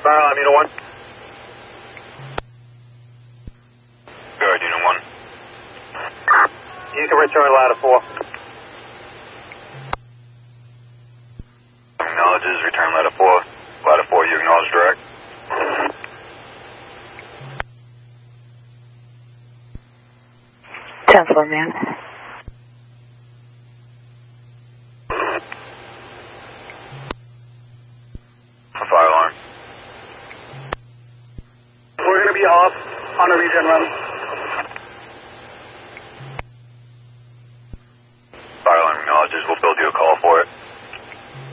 Fire alarm, Unit 1. Go ahead, Unit 1. You can return ladder 4. Acknowledges, return ladder 4. Ladder 4, you acknowledge direct. Chancellor, man. Fire alarm. We're going to be off on a regen run.